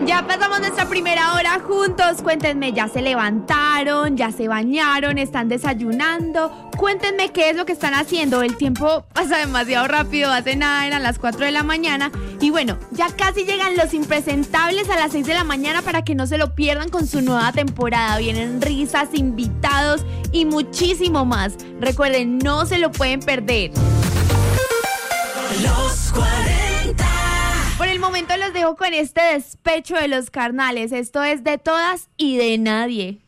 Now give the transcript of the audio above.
Ya pasamos nuestra primera hora juntos. Cuéntenme, ¿ya se levantaron? ¿Ya se bañaron? ¿Están desayunando? Cuéntenme qué es lo que están haciendo. El tiempo pasa demasiado rápido. Hace nada eran las 4 de la mañana. Y bueno, ya casi llegan los impresentables a las 6 de la mañana para que no se lo pierdan con su nueva temporada. Vienen risas, invitados y muchísimo más. Recuerden, no se lo pueden perder. Los 40. Por el momento los dejo con este despecho de los carnales. Esto es de todas y de nadie.